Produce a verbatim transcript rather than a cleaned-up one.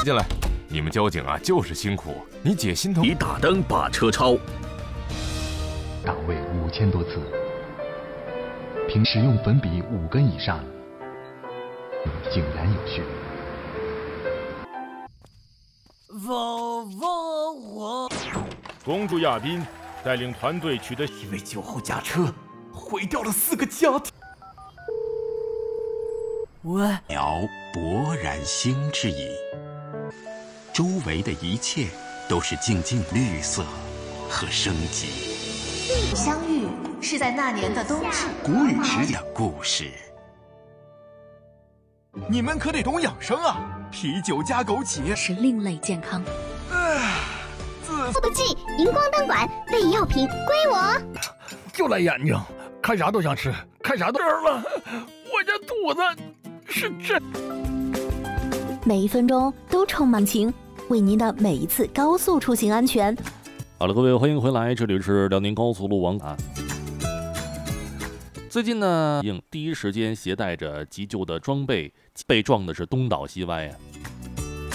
进来，你们交警啊就是辛苦，你姐心疼。 你打灯把车超， 档位五千多次，平时用粉笔五根以上，井然有序。 汪汪我！ 公主亚宾带领团队取得一位酒后驾车，毁掉了四个家庭。喂， 鸟勃然兴之矣。周围的一切都是静静绿色和生机。 相遇是在那年的冬至。 谷雨时的故事。 你们可得懂养生啊！啤酒加枸杞是另类健康。 自负的记荧光灯管备药品归我。 就赖眼睛，看啥都想吃，看啥都吃了。我这肚子是真。 每一分钟都充满情，为您的每一次高速出行安全。 好了，各位欢迎回来，这里是辽宁高速路网啊。最近呢，应第一时间携带着急救的装备，被撞的是东倒西歪啊。